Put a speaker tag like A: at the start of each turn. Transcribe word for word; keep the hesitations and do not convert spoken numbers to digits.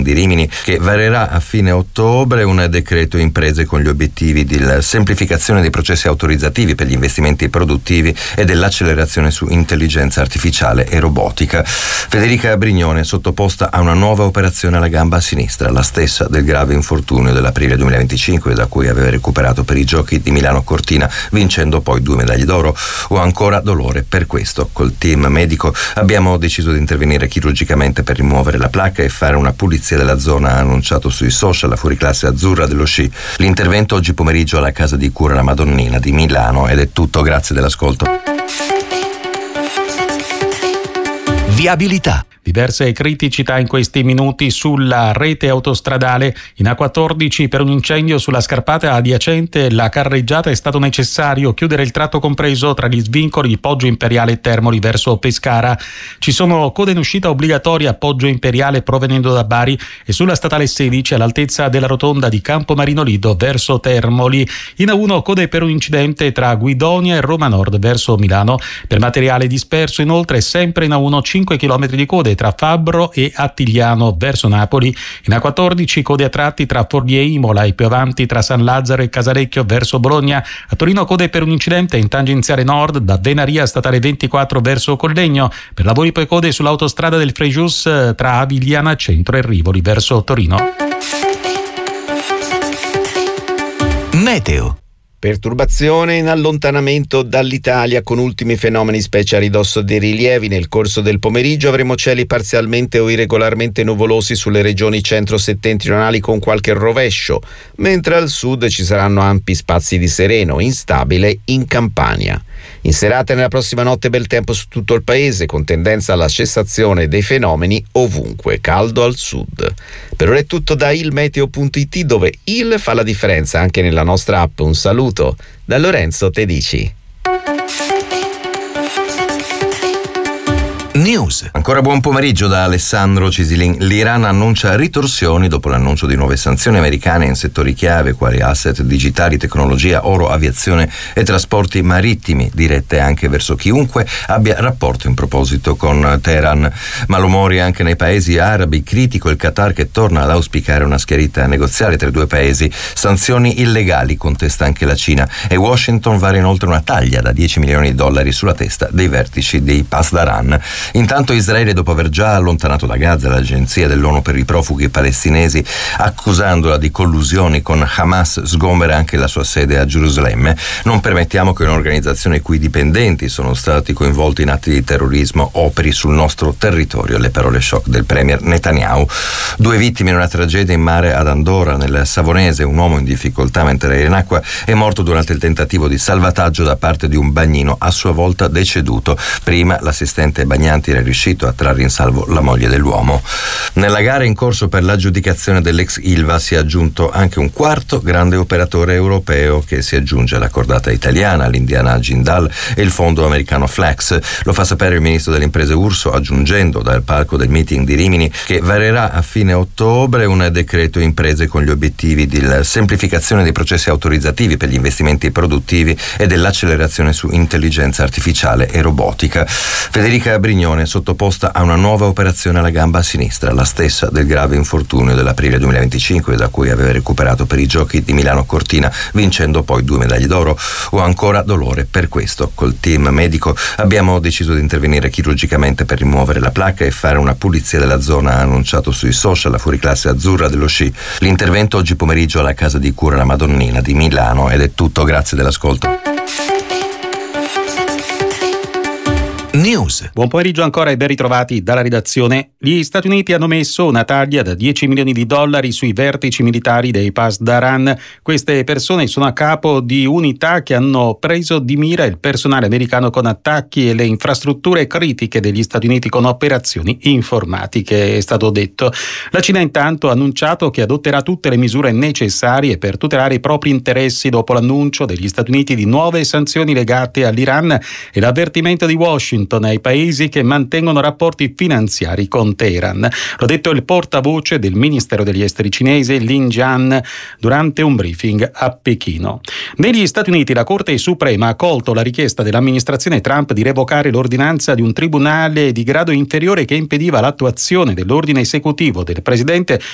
A: di Rimini che varerà a fine ottobre un decreto imprese con gli obiettivi di semplificazione dei processi autorizzativi per gli investimenti produttivi e dell'accelerazione su intelligenza artificiale e robotica. Federica Brignone è sottoposta a una nuova operazione alla gamba sinistra, la stessa del grave infortunio dell'aprile duemilaventicinque, da cui aveva recuperato per i Giochi di Milano Cortina, vincendo poi due medaglie d'oro. Ho ancora dolore, per questo col team medico abbiamo deciso di intervenire chirurgicamente per rimuovere la placca e fare una pulizia della zona, ha annunciato sui social la fuoriclasse azzurra dello sci. L'intervento oggi pomeriggio alla casa di cura La Madonnina di Milano, ed è tutto, grazie dell'ascolto.
B: Viabilità. Diverse criticità in questi minuti sulla rete autostradale. In A quattordici per un incendio sulla scarpata adiacente la carreggiata è stato necessario chiudere il tratto compreso tra gli svincoli di Poggio Imperiale e Termoli verso Pescara. Ci sono code in uscita obbligatorie a Poggio Imperiale provenendo da Bari e sulla statale sedici all'altezza della rotonda di Campomarino Lido verso Termoli. In A uno code per un incidente tra Guidonia e Roma Nord verso Milano. Per materiale disperso inoltre sempre in A uno cinque chilometri di code tra Fabbro e Attigliano verso Napoli. In A quattordici code a tratti tra Forlì e Imola e più avanti tra San Lazzaro e Casalecchio verso Bologna. A Torino code per un incidente in tangenziale nord da Venaria statale ventiquattro verso Collegno. Per lavori poi code sull'autostrada del Frejus tra Avigliana Centro e Rivoli verso Torino.
C: Meteo. Perturbazione in allontanamento dall'Italia con ultimi fenomeni specie a ridosso dei rilievi. Nel corso del pomeriggio avremo cieli parzialmente o irregolarmente nuvolosi sulle regioni centro-settentrionali con qualche rovescio, mentre al sud ci saranno ampi spazi di sereno, instabile in Campania. In serata e nella prossima notte bel tempo su tutto il paese, con tendenza alla cessazione dei fenomeni ovunque, caldo al sud. Per ora è tutto da ilmeteo punto it, dove il fa la differenza anche nella nostra app. Un saluto da Lorenzo Tedici.
A: News. Ancora buon pomeriggio da Alessandro Cisilin. L'Iran annuncia ritorsioni dopo l'annuncio di nuove sanzioni americane in settori chiave quali asset digitali, tecnologia, oro, aviazione e trasporti marittimi, dirette anche verso chiunque abbia rapporto in proposito con Teheran. Malumori anche nei paesi arabi, critico il Qatar che torna ad auspicare una schiarita negoziale tra i due paesi. Sanzioni illegali, contesta anche la Cina, e Washington vara inoltre una taglia da dieci milioni di dollari sulla testa dei vertici dei Pasdaran. Intanto Israele, dopo aver già allontanato da Gaza l'agenzia dell'ONU per i profughi palestinesi, accusandola di collusioni con Hamas, sgombera anche la sua sede a Gerusalemme. Non permettiamo che un'organizzazione i cui dipendenti sono stati coinvolti in atti di terrorismo operi sul nostro territorio. Le parole shock del premier Netanyahu. Due vittime in una tragedia in mare ad Andorra, nel Savonese. Un uomo in difficoltà mentre era in acqua è morto durante il tentativo di salvataggio da parte di un bagnino, a sua volta deceduto. Prima l'assistente bagnante era riuscito a trarre in salvo la moglie dell'uomo. Nella gara in corso per l'aggiudicazione dell'ex Ilva si è aggiunto anche un quarto grande operatore europeo che si aggiunge alla cordata italiana, l'Indiana Jindal e il fondo americano Flex. Lo fa sapere il ministro delle imprese Urso, aggiungendo dal palco del meeting di Rimini che varerà a fine ottobre un decreto imprese con gli obiettivi di semplificazione dei processi autorizzativi per gli investimenti produttivi e dell'accelerazione su intelligenza artificiale e robotica. Federica Brignone è sottoposta a una nuova operazione alla gamba sinistra, la stessa del grave infortunio dell'aprile duemilaventicinque, da cui aveva recuperato per i Giochi di Milano Cortina, vincendo poi due medaglie d'oro. Ho ancora dolore, per questo col team medico abbiamo deciso di intervenire chirurgicamente per rimuovere la placca e fare una pulizia della zona, ha annunciato sui social la fuoriclasse azzurra dello sci. L'intervento oggi pomeriggio alla casa di cura La Madonnina di Milano, ed è tutto, grazie dell'ascolto.
B: News. Buon pomeriggio ancora e ben ritrovati dalla redazione. Gli Stati Uniti hanno messo una taglia da dieci milioni di dollari sui vertici militari dei Pasdaran. Queste persone sono a capo di unità che hanno preso di mira il personale americano con attacchi e le infrastrutture critiche degli Stati Uniti con operazioni informatiche, è stato detto. La Cina intanto ha annunciato che adotterà tutte le misure necessarie per tutelare i propri interessi dopo l'annuncio degli Stati Uniti di nuove sanzioni legate all'Iran e l'avvertimento di Washington ai paesi che mantengono rapporti finanziari con Teheran. L'ha detto il portavoce del Ministero degli Esteri cinese Lin Jian durante un briefing a Pechino. Negli Stati Uniti la Corte Suprema ha accolto la richiesta dell'amministrazione Trump di revocare l'ordinanza di un tribunale di grado inferiore che impediva l'attuazione dell'ordine esecutivo del presidente